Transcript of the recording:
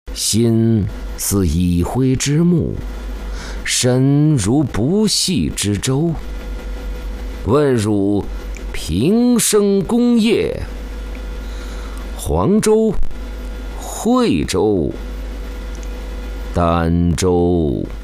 心似已灰之木，身如不系之舟。问汝平生功业，黄州、惠州、儋州。